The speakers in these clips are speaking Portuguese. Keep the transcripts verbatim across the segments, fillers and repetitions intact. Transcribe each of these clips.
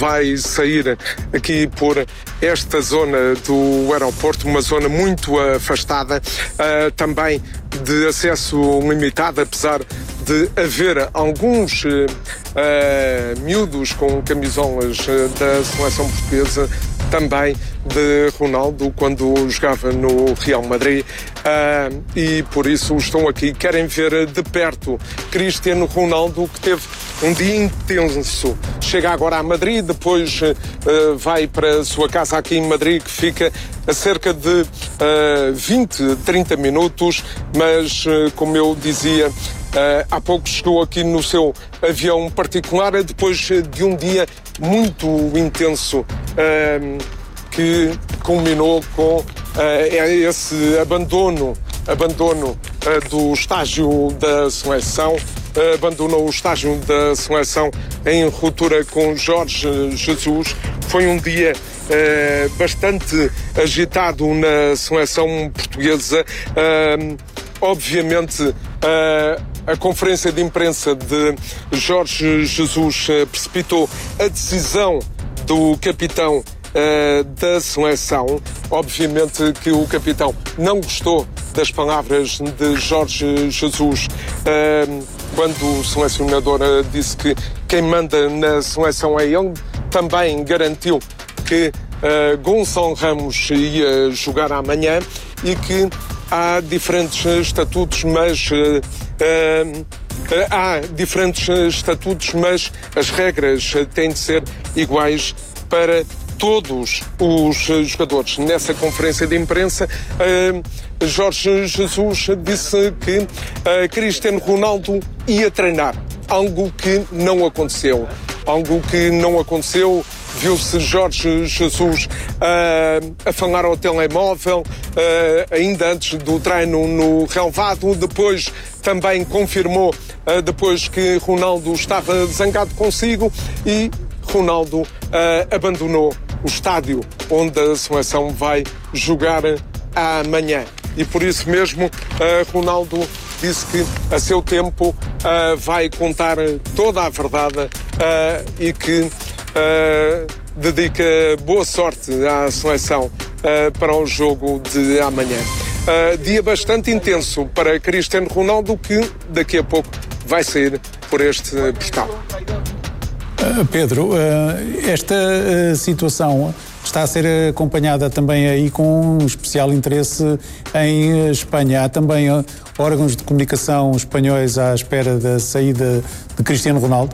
vai sair aqui por esta zona do aeroporto, uma zona muito afastada, uh, também de acesso limitado, apesar de haver alguns uh, miúdos com camisolas da seleção portuguesa, também de Ronaldo quando jogava no Real Madrid, uh, e por isso estão aqui, querem ver de perto Cristiano Ronaldo, que teve um dia intenso. Chega agora a Madrid, depois uh, vai para a sua casa aqui em Madrid, que fica a cerca de uh, vinte, trinta minutos, mas uh, como eu dizia, uh, há pouco chegou aqui no seu avião particular, depois de um dia muito intenso, uh, que culminou com uh, esse abandono, abandono uh, do estágio da seleção, uh, abandonou o estágio da seleção em ruptura com Jorge Jesus. Foi um dia uh, bastante agitado na seleção portuguesa. Uh, obviamente, uh, a conferência de imprensa de Jorge Jesus uh, precipitou a decisão do capitão Uh, da seleção. Obviamente que o capitão não gostou das palavras de Jorge Jesus uh, quando o selecionador uh, disse que quem manda na seleção é ele. Também garantiu que uh, Gonçalo Ramos ia jogar amanhã e que há diferentes estatutos, mas uh, uh, há diferentes estatutos, mas as regras têm de ser iguais para todos os jogadores. Nessa conferência de imprensa, uh, Jorge Jesus disse que uh, Cristiano Ronaldo ia treinar, algo que não aconteceu. Algo que não aconteceu, viu-se Jorge Jesus uh, a falar ao telemóvel, uh, ainda antes do treino no relvado, depois também confirmou, uh, depois que Ronaldo estava zangado consigo, e Ronaldo uh, abandonou o estádio onde a seleção vai jogar amanhã. E por isso mesmo, uh, Ronaldo disse que a seu tempo uh, vai contar toda a verdade uh, e que uh, dedica boa sorte à seleção uh, para o jogo de amanhã. Uh, dia bastante intenso para Cristiano Ronaldo, que daqui a pouco vai sair por este portal. Uh, Pedro, uh, esta uh, situação está a ser acompanhada também aí com um especial interesse em Espanha. Há também uh, órgãos de comunicação espanhóis à espera da saída de Cristiano Ronaldo?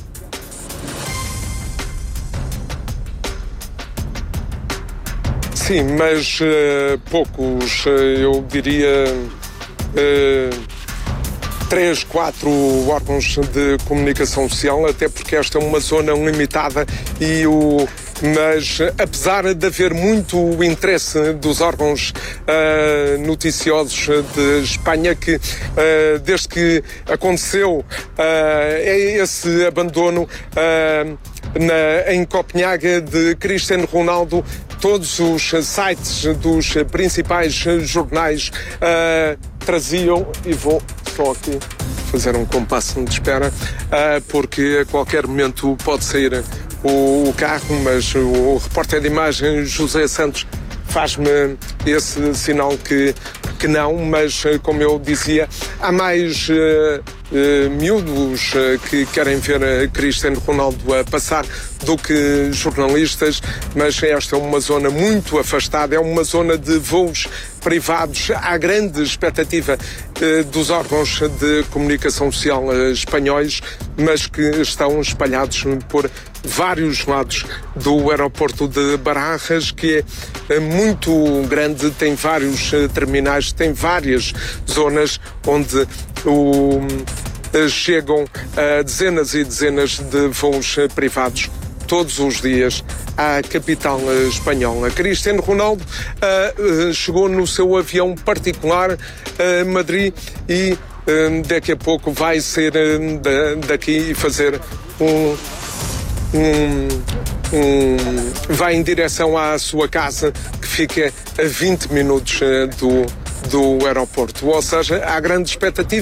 Sim, mas uh, poucos, uh, eu diria... Uh, três, quatro órgãos de comunicação social, até porque esta é uma zona limitada e o... Mas, apesar de haver muito interesse dos órgãos uh, noticiosos de Espanha, que uh, desde que aconteceu uh, esse abandono uh, na, em Copenhague de Cristiano Ronaldo, todos os sites dos principais jornais uh, traziam, e vou só aqui fazer um compasso de espera, uh, porque a qualquer momento pode sair o, o carro, mas o, o repórter de imagem José Santos faz-me esse sinal que, que não, mas como eu dizia, há mais uh, uh, miúdos uh, que querem ver uh, Cristiano Ronaldo a passar do que jornalistas, mas esta é uma zona muito afastada, é uma zona de voos privados. Há grande expectativa eh, dos órgãos de comunicação social eh, espanhóis, mas que estão espalhados por vários lados do aeroporto de Barajas, que é eh, muito grande, tem vários eh, terminais, tem várias zonas onde o, eh, chegam a dezenas e dezenas de voos eh, privados todos os dias à capital espanhola. Cristiano Ronaldo uh, uh, chegou no seu avião particular a uh, Madrid e uh, daqui a pouco vai sair uh, da, daqui e fazer um, um, um... vai em direção à sua casa, que fica a vinte minutos uh, do, do aeroporto. Ou seja, há grande expectativa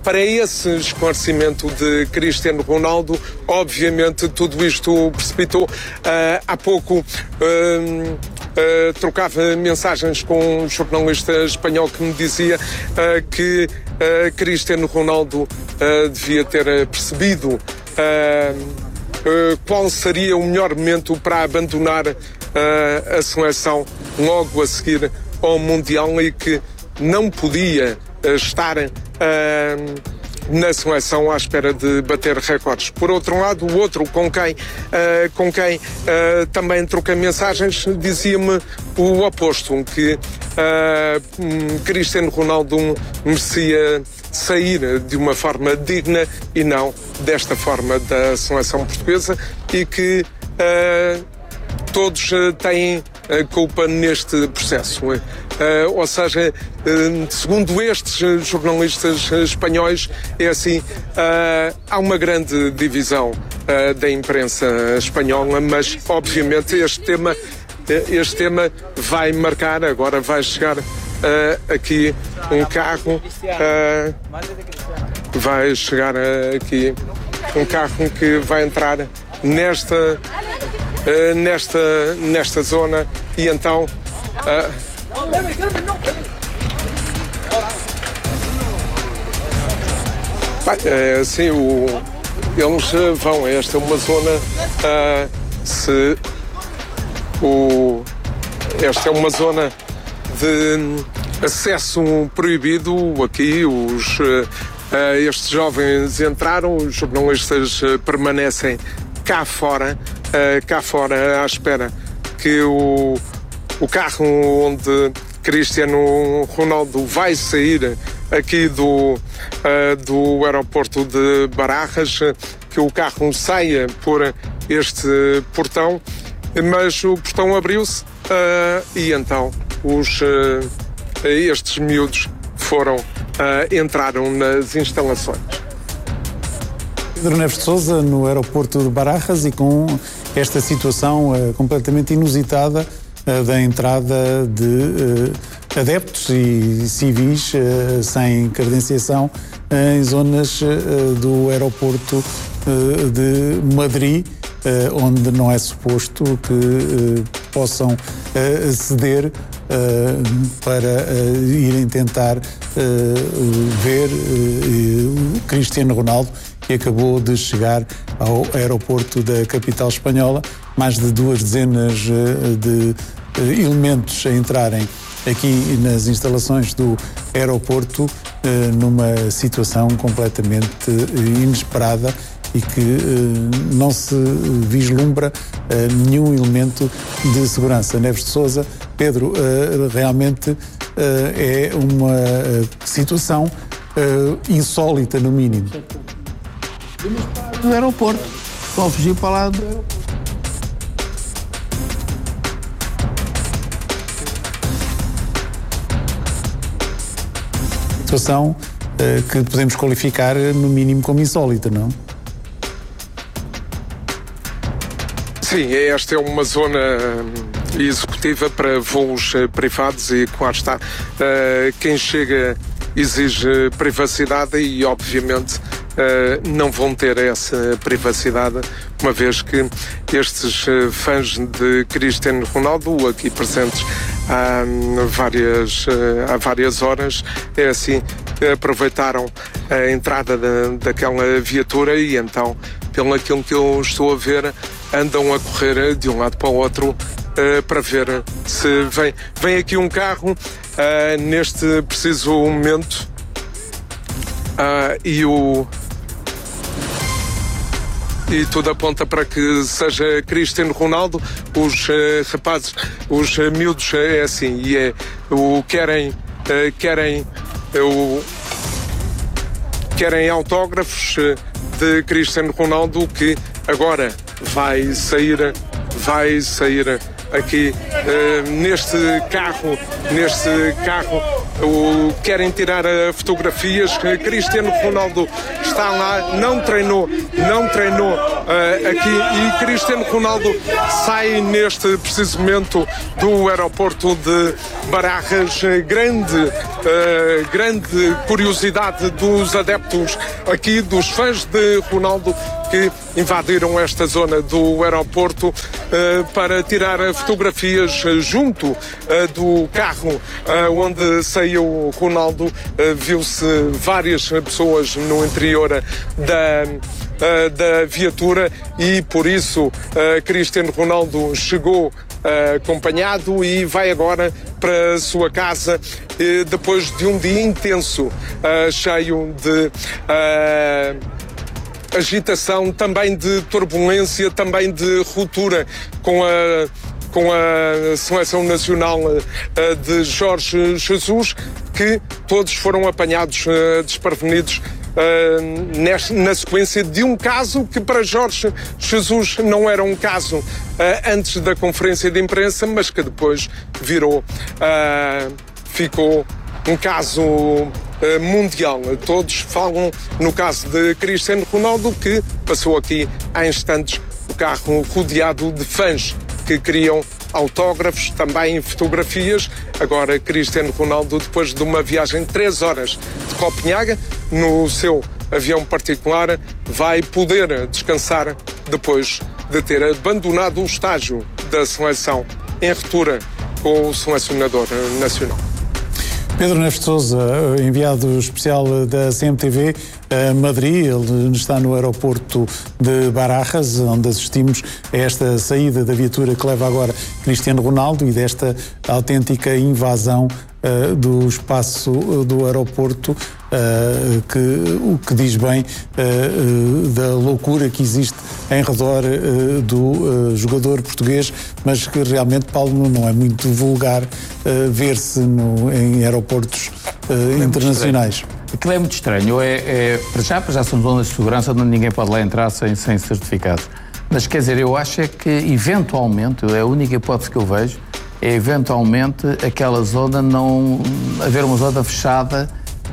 para esse esclarecimento de Cristiano Ronaldo, obviamente tudo isto precipitou. Uh, há pouco uh, uh, trocava mensagens com um jornalista espanhol que me dizia uh, que uh, Cristiano Ronaldo uh, devia ter percebido uh, uh, qual seria o melhor momento para abandonar uh, a seleção logo a seguir ao Mundial e que não podia uh, estar uh, na seleção à espera de bater recordes. Por outro lado, o outro com quem, uh, com quem uh, também troquei mensagens dizia-me o oposto, que uh, um, Cristiano Ronaldo merecia sair de uma forma digna e não desta forma da seleção portuguesa e que uh, todos uh, têm a culpa neste processo. Uh, ou seja, uh, segundo estes jornalistas espanhóis, é assim, uh, há uma grande divisão uh, da imprensa espanhola, mas obviamente este tema, este tema vai marcar, agora vai chegar uh, aqui um carro, uh, vai chegar uh, aqui um carro que vai entrar nesta Uh, nesta, nesta zona e então uh, uh, sim, o, eles uh, vão, esta é uma zona uh, se o, esta é uma zona de acesso proibido aqui, os, uh, uh, estes jovens entraram, os jornalistas uh, permanecem cá fora, uh, cá fora à espera que o, o carro onde Cristiano Ronaldo vai sair aqui do, uh, do aeroporto de Barajas, que o carro saia por este portão, mas o portão abriu-se uh, e então os, uh, estes miúdos foram, uh, entraram nas instalações. Pedro Neves de Sousa no aeroporto de Barajas e com esta situação uh, completamente inusitada uh, da entrada de uh, adeptos e civis uh, sem credenciação uh, em zonas uh, do aeroporto uh, de Madrid, uh, onde não é suposto que uh, possam uh, aceder uh, para uh, irem tentar uh, ver uh, Cristiano Ronaldo, que acabou de chegar ao aeroporto da capital espanhola, mais de duas dezenas de elementos a entrarem aqui nas instalações do aeroporto numa situação completamente inesperada e que não se vislumbra nenhum elemento de segurança. Neves de Sousa, Pedro, realmente é uma situação insólita, no mínimo. Do aeroporto, só fugir para lá do aeroporto. Situação uh, que podemos qualificar no mínimo como insólita, não? Sim, esta é uma zona executiva para voos privados e, claro está, uh, quem chega exige privacidade e, obviamente, Uh, não vão ter essa privacidade, uma vez que estes uh, fãs de Cristiano Ronaldo, aqui presentes há várias, uh, há várias horas, é assim, aproveitaram a entrada da, daquela viatura e então, pelo aquilo que eu estou a ver, andam a correr de um lado para o outro uh, para ver se vem, vem aqui um carro uh, neste preciso momento uh, e o E tudo aponta para que seja Cristiano Ronaldo. Os uh, rapazes, os uh, miúdos, uh, é assim, e é o querem, uh, querem, uh, querem autógrafos uh, de Cristiano Ronaldo, que agora vai sair, vai sair aqui uh, neste carro, neste carro o, querem tirar uh, fotografias. Cristiano Ronaldo está lá, não treinou, não treinou uh, aqui, e Cristiano Ronaldo sai neste preciso momento do aeroporto de Barajas. Grande, uh, grande curiosidade dos adeptos aqui, dos fãs de Ronaldo, que invadiram esta zona do aeroporto uh, para tirar fotografias junto uh, do carro uh, onde saiu Ronaldo. Uh, viu-se várias pessoas no interior da, uh, da viatura, e por isso uh, Cristiano Ronaldo chegou uh, acompanhado e vai agora para a sua casa uh, depois de um dia intenso, uh, cheio de Uh, agitação, também de turbulência, também de ruptura com a, com a seleção nacional uh, de Jorge Jesus, que todos foram apanhados uh, desprevenidos uh, nesta, na sequência de um caso que para Jorge Jesus não era um caso uh, antes da conferência de imprensa, mas que depois virou, uh, ficou um caso mundial. Todos falam no caso de Cristiano Ronaldo, que passou aqui há instantes o carro rodeado de fãs que queriam autógrafos, também fotografias. Agora Cristiano Ronaldo, depois de uma viagem de três horas de Copenhaga, no seu avião particular, vai poder descansar depois de ter abandonado o estágio da seleção em ruptura com o selecionador nacional. Pedro Neves de Sousa, enviado especial da C M T V a Madrid, ele está no aeroporto de Barajas, onde assistimos a esta saída da viatura que leva agora Cristiano Ronaldo e desta autêntica invasão uh, do espaço do aeroporto, uh, que, o que diz bem uh, uh, da loucura que existe em redor uh, do uh, jogador português, mas que realmente, Paulo, não é muito vulgar uh, ver-se no, em aeroportos uh, internacionais. Aquilo é muito estranho. É, é, para já, para já são zonas de segurança onde ninguém pode lá entrar sem, sem certificado. Mas, quer dizer, eu acho é que, eventualmente, é a única hipótese que eu vejo, é eventualmente aquela zona não... haver uma zona fechada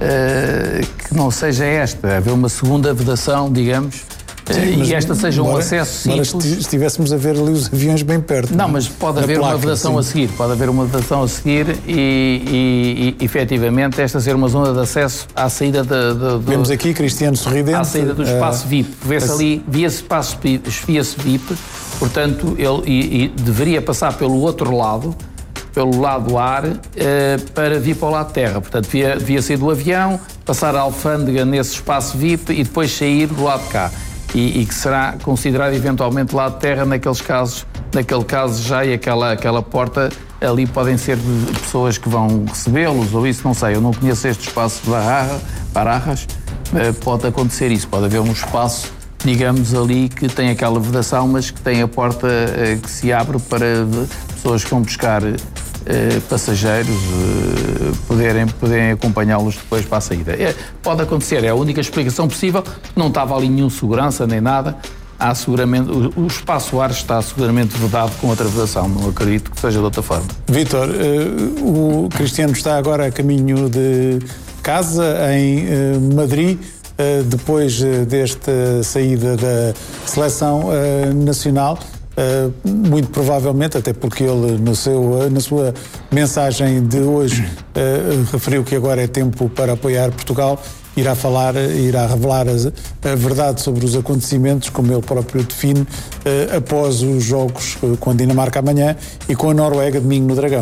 uh, que não seja esta. Haver uma segunda vedação, digamos, Sim, e esta seja um acesso simples. Mas estivéssemos a ver ali os aviões bem perto. Não, mas pode haver placa, uma vedação sim. a seguir, pode haver uma vedação a seguir e, e, e efetivamente esta ser uma zona de acesso à saída da... Vemos aqui Cristiano sorridente. À saída do espaço uh, V I P. Vê-se ali, via-se espaço, via-se V I P, portanto, ele e, e deveria passar pelo outro lado, pelo lado ar, uh, para vir para o lado terra. Portanto, devia, devia sair do avião, passar a alfândega nesse espaço V I P e depois sair do lado de cá. E, e que será considerado eventualmente lado de terra naqueles casos, naquele caso já, e aquela, aquela porta ali podem ser de pessoas que vão recebê-los ou isso, não sei, eu não conheço este espaço de Barajas, Barajas, pode acontecer isso, pode haver um espaço, digamos ali, que tem aquela vedação, mas que tem a porta que se abre para pessoas que vão buscar Uh, passageiros uh, poderem, poderem acompanhá-los depois para a saída. É, pode acontecer, é a única explicação possível, não estava ali nenhum segurança nem nada, há seguramente, o, o espaço ar está seguramente vedado com outra vedação, não acredito que seja de outra forma. Vítor, uh, o Cristiano está agora a caminho de casa em uh, Madrid, uh, depois uh, desta saída da seleção uh, nacional. Uh, muito provavelmente, até porque ele no seu, na sua mensagem de hoje uh, referiu que agora é tempo para apoiar Portugal, irá falar, irá revelar a, a verdade sobre os acontecimentos, como ele próprio define, uh, após os jogos uh, com a Dinamarca amanhã e com a Noruega domingo no Dragão.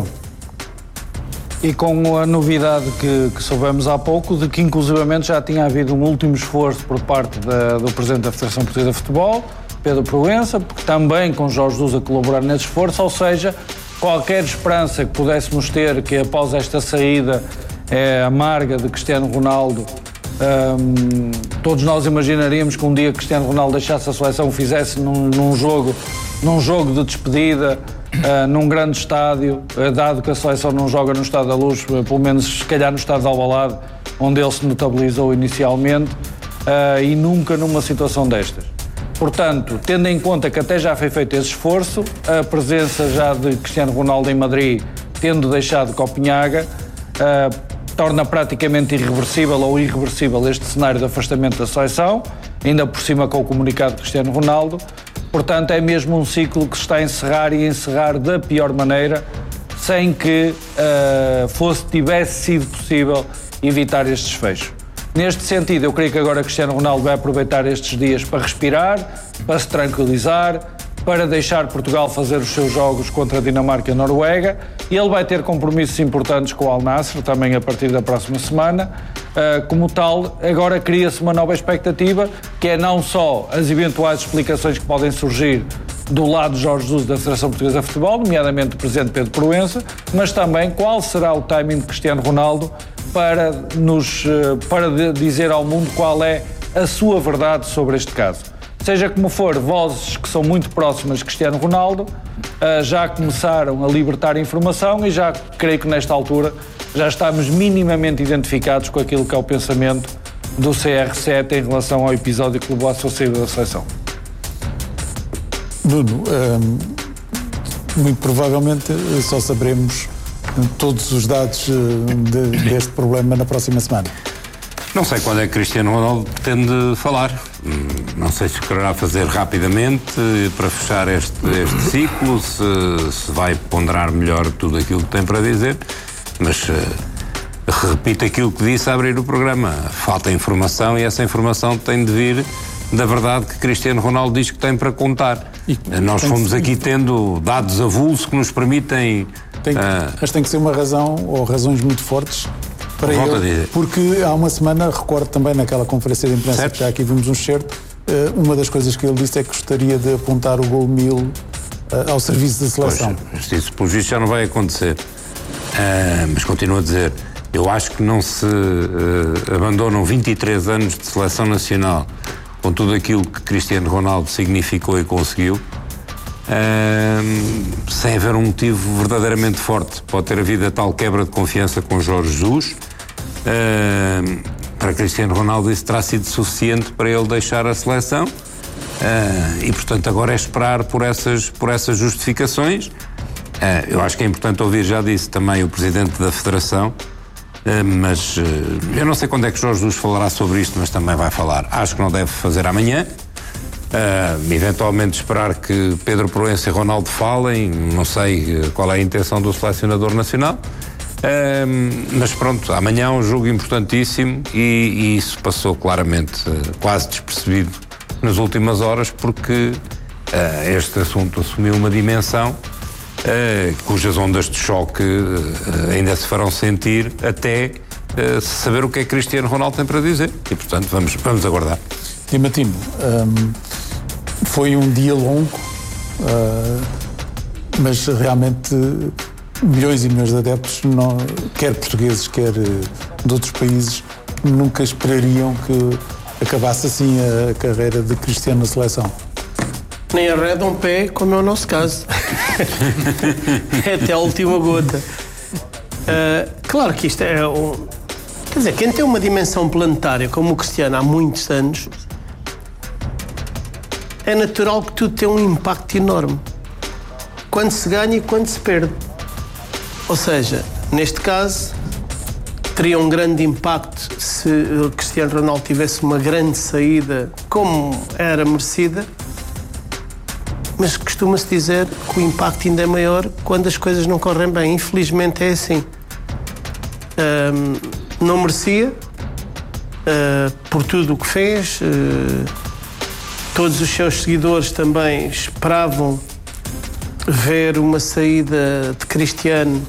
E com a novidade que, que soubemos há pouco, de que inclusivamente já tinha havido um último esforço por parte da, do Presidente da Federação Portuguesa de Futebol, Pedro Proença, porque também com Jorge Jesus a colaborar nesse esforço, ou seja, qualquer esperança que pudéssemos ter que após esta saída é, amarga de Cristiano Ronaldo, hum, todos nós imaginaríamos que um dia Cristiano Ronaldo deixasse a seleção, o fizesse num, num, jogo, num jogo de despedida, uh, num grande estádio, uh, dado que a seleção não joga no Estádio da Luz, uh, pelo menos se calhar no Estádio de Alvalade, onde ele se notabilizou inicialmente, uh, e nunca numa situação destas. Portanto, tendo em conta que até já foi feito esse esforço, a presença já de Cristiano Ronaldo em Madrid, tendo deixado Copenhaga, uh, torna praticamente irreversível ou irreversível este cenário de afastamento da seleção, ainda por cima com o comunicado de Cristiano Ronaldo. Portanto, é mesmo um ciclo que se está a encerrar e a encerrar da pior maneira, sem que uh, fosse, tivesse sido possível evitar este desfecho. Neste sentido, eu creio que agora Cristiano Ronaldo vai aproveitar estes dias para respirar, para se tranquilizar, para deixar Portugal fazer os seus jogos contra a Dinamarca e a Noruega, e ele vai ter compromissos importantes com o Al Nassr, também a partir da próxima semana. Uh, como tal, agora cria-se uma nova expectativa, que é não só as eventuais explicações que podem surgir do lado de Jorge Jesus da Federação Portuguesa de Futebol, nomeadamente do Presidente Pedro Proença, mas também qual será o timing de Cristiano Ronaldo para, nos, para dizer ao mundo qual é a sua verdade sobre este caso. Seja como for, vozes que são muito próximas de Cristiano Ronaldo já começaram a libertar informação e já creio que nesta altura já estamos minimamente identificados com aquilo que é o pensamento do C R sete em relação ao episódio que levou à sua saída da seleção. Nuno, hum, muito provavelmente só saberemos todos os dados de, deste problema na próxima semana. Não sei quando é que Cristiano Ronaldo pretende falar. Não sei se quererá fazer rapidamente para fechar este, este ciclo, se, se vai ponderar melhor tudo aquilo que tem para dizer, mas uh, repito aquilo que disse a abrir o programa. Falta informação e essa informação tem de vir da verdade que Cristiano Ronaldo diz que tem para contar. E nós fomos aqui tendo dados avulsos que nos permitem... Tem que, uh, mas tem que ser uma razão, ou razões muito fortes, para ele, porque há uma semana, recordo também naquela conferência de imprensa, certo, que já aqui vimos um excerto, uh, uma das coisas que ele disse é que gostaria de apontar o gol mil uh, ao serviço da seleção. Pois, isso, por visto, já não vai acontecer. Uh, mas continuo a dizer, eu acho que não se uh, abandonam vinte e três anos de seleção nacional com tudo aquilo que Cristiano Ronaldo significou e conseguiu, uh, sem haver um motivo verdadeiramente forte. Pode ter havido a tal quebra de confiança com Jorge Jesus. Uh, para Cristiano Ronaldo isso terá sido suficiente para ele deixar a seleção. Uh, e, portanto, agora é esperar por essas, por essas justificações. Uh, eu acho que é importante ouvir, já disse também, o Presidente da Federação, Uh, mas uh, eu não sei quando é que Jorge Jesus falará sobre isto, mas também vai falar. Acho que não deve fazer amanhã. Uh, eventualmente esperar que Pedro Proença e Ronaldo falem. Não sei uh, qual é a intenção do selecionador nacional. Uh, mas pronto, amanhã é um jogo importantíssimo e, e isso passou claramente uh, quase despercebido nas últimas horas, porque uh, este assunto assumiu uma dimensão Uh, cujas ondas de choque uh, ainda se farão sentir até uh, saber o que é que Cristiano Ronaldo tem para dizer. E, portanto, vamos, vamos aguardar. Dimatino, um, foi um dia longo, uh, mas realmente milhões e milhões de adeptos, não, quer portugueses, quer uh, de outros países, nunca esperariam que acabasse assim a carreira de Cristiano na seleção. Nem arredam um pé, como é o nosso caso. Até a última gota. Uh, claro que isto é um... Quer dizer, quem tem uma dimensão planetária como o Cristiano há muitos anos, é natural que tudo tenha um impacto enorme. Quando se ganha e quando se perde. Ou seja, neste caso, teria um grande impacto se o Cristiano Ronaldo tivesse uma grande saída como era merecida. Mas costuma-se dizer que o impacto ainda é maior quando as coisas não correm bem. Infelizmente é assim. Um, não merecia, uh, por tudo o que fez. Uh, todos os seus seguidores também esperavam ver uma saída de Cristiano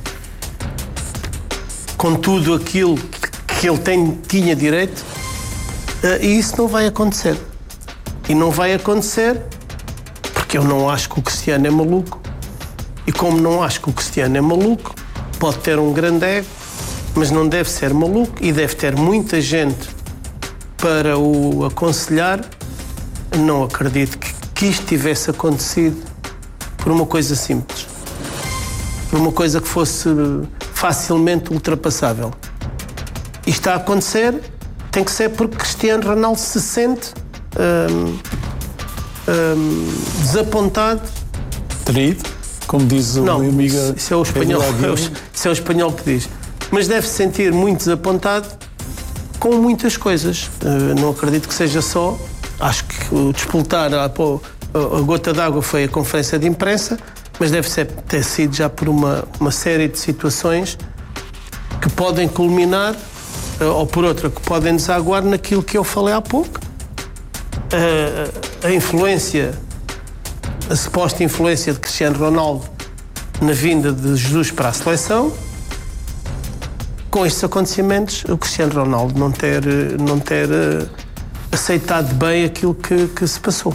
com tudo aquilo que ele tem, tinha direito. Uh, e isso não vai acontecer. E não vai acontecer... Eu não acho que o Cristiano é maluco. E como não acho que o Cristiano é maluco, pode ter um grande ego, mas não deve ser maluco e deve ter muita gente para o aconselhar. Não acredito que, que isto tivesse acontecido por uma coisa simples. Por uma coisa que fosse facilmente ultrapassável. Isto está a acontecer, tem que ser porque Cristiano Ronaldo se sente... Hum, Um, desapontado, traído, como diz o não, meu amigo. Isso é o espanhol, isso é o espanhol que diz. mas deve se sentir muito desapontado com muitas coisas. Não acredito que seja só. Acho que o despoltar a, a gota d'água foi a conferência de imprensa, mas deve ser, ter sido já por uma, uma série de situações que podem culminar, ou por outra, que podem desaguar naquilo que eu falei há pouco. A, a influência, a suposta influência de Cristiano Ronaldo na vinda de Jesus para a seleção. Com estes acontecimentos, o Cristiano Ronaldo não ter, não ter uh, aceitado bem aquilo que, que se passou.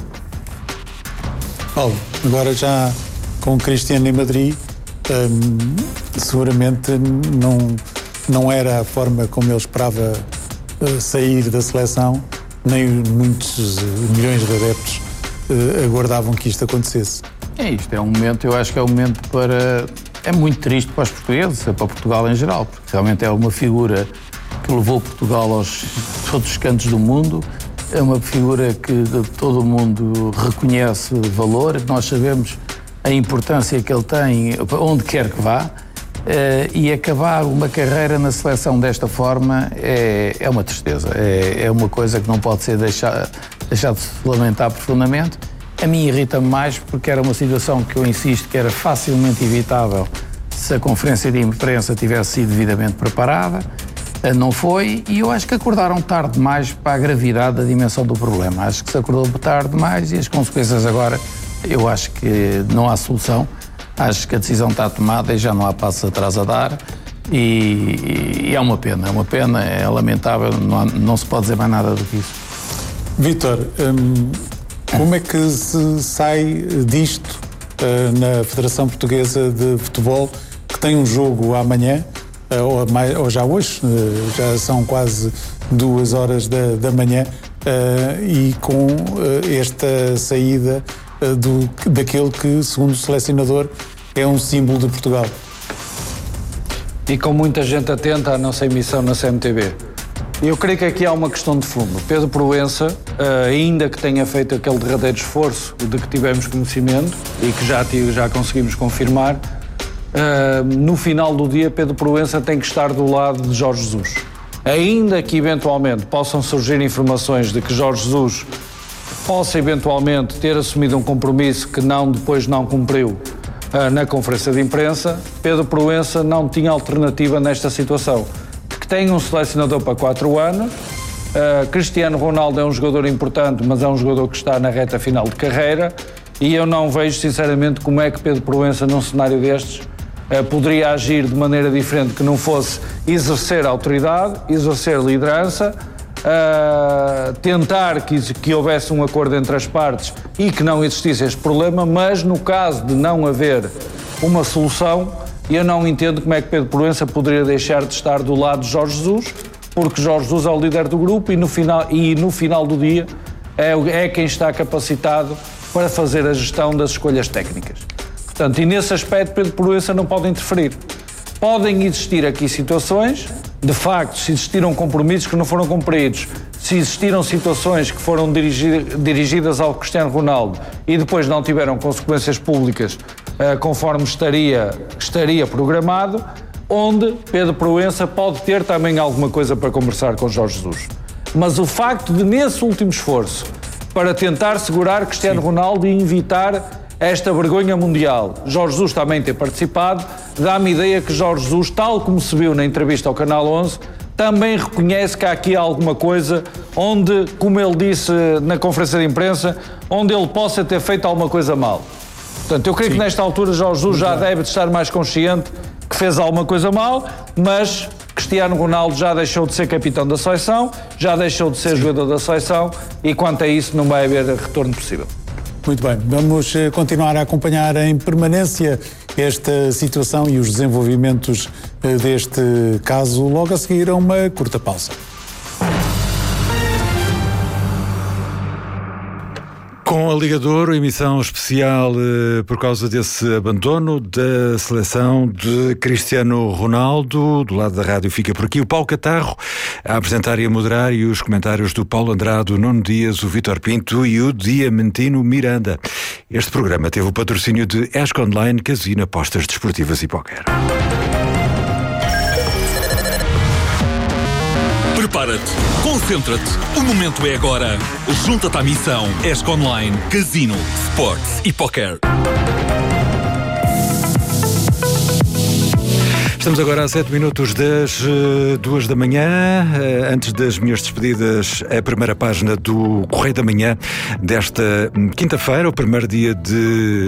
Paulo, agora já com o Cristiano em Madrid, um, seguramente não, não era a forma como ele esperava uh, sair da seleção, nem muitos uh, milhões de adeptos uh, aguardavam que isto acontecesse. É isto, é um momento, eu acho que é um momento para... É muito triste para os portugueses, para Portugal em geral, porque realmente é uma figura que levou Portugal aos todos os cantos do mundo, é uma figura que todo o mundo reconhece valor, nós sabemos a importância que ele tem onde quer que vá, e acabar uma carreira na seleção desta forma é, é uma tristeza, é, é uma coisa que não pode ser deixada deixar de se lamentar profundamente. A mim irrita-me mais porque era uma situação que eu insisto que era facilmente evitável se a conferência de imprensa tivesse sido devidamente preparada. Não foi, e eu acho que acordaram tarde demais para a gravidade da dimensão do problema. Acho que se acordou tarde demais e as consequências agora, eu acho que não há solução. Acho que a decisão está tomada e já não há passos atrás a dar. E, e é uma pena, é uma pena, é lamentável, não, há, não se pode dizer mais nada do que isso. Vítor, hum... como é que se sai disto uh, na Federação Portuguesa de Futebol, que tem um jogo amanhã, uh, ou, mais, ou já hoje, uh, já são quase duas horas da, da manhã, uh, e com uh, esta saída uh, do, daquele que, segundo o selecionador, é um símbolo de Portugal? E com muita gente atenta à nossa emissão na C M T V. Eu creio que aqui há uma questão de fundo. Pedro Proença, ainda que tenha feito aquele derradeiro esforço de que tivemos conhecimento e que já, já conseguimos confirmar, no final do dia Pedro Proença tem que estar do lado de Jorge Jesus. Ainda que eventualmente possam surgir informações de que Jorge Jesus possa eventualmente ter assumido um compromisso que não, depois não cumpriu na conferência de imprensa, Pedro Proença não tinha alternativa nesta situação. Tem um selecionador para quatro anos, uh, Cristiano Ronaldo é um jogador importante, mas é um jogador que está na reta final de carreira, e eu não vejo sinceramente como é que Pedro Proença num cenário destes uh, poderia agir de maneira diferente, que não fosse exercer autoridade, exercer liderança, uh, tentar que, que houvesse um acordo entre as partes e que não existisse este problema, mas no caso de não haver uma solução, eu não entendo como é que Pedro Proença poderia deixar de estar do lado de Jorge Jesus, porque Jorge Jesus é o líder do grupo e no final, e no final do dia é, é quem está capacitado para fazer a gestão das escolhas técnicas. Portanto, e nesse aspecto Pedro Proença não pode interferir. Podem existir aqui situações, de facto, se existiram compromissos que não foram cumpridos, se existiram situações que foram dirigi- dirigidas ao Cristiano Ronaldo e depois não tiveram consequências públicas uh, conforme estaria, estaria programado, onde Pedro Proença pode ter também alguma coisa para conversar com Jorge Jesus. Mas o facto de, nesse último esforço, para tentar segurar Cristiano Sim. Ronaldo e evitar esta vergonha mundial, Jorge Jesus também ter participado, dá-me ideia que Jorge Jesus, tal como se viu na entrevista ao Canal onze, também reconhece que há aqui alguma coisa onde, como ele disse na conferência de imprensa, onde ele possa ter feito alguma coisa mal. Portanto, eu creio Sim. que nesta altura Jorge Jesus já deve estar mais consciente que fez alguma coisa mal, mas Cristiano Ronaldo já deixou de ser capitão da seleção, já deixou de ser Sim. jogador da seleção, e quanto a isso não vai haver retorno possível. Muito bem, vamos continuar a acompanhar em permanência esta situação e os desenvolvimentos deste caso logo a seguir a uma curta pausa. Com a Liga de Ouro, emissão especial eh, por causa desse abandono da seleção de Cristiano Ronaldo. Do lado da rádio fica por aqui o Paulo Catarro a apresentar e a moderar, e os comentários do Paulo Andrade, o Nuno Dias, o Vítor Pinto e o Diamantino Miranda. Este programa teve o patrocínio de Esco Online, Casino, Apostas Desportivas e Póquer. Prepara-te, concentra-te, o momento é agora. Junta-te à missão ESC Online, Casino, Sports e Poker. Estamos agora a sete minutos das uh, duas da manhã. Uh, antes das minhas despedidas, a primeira página do Correio da Manhã desta quinta-feira, o primeiro dia de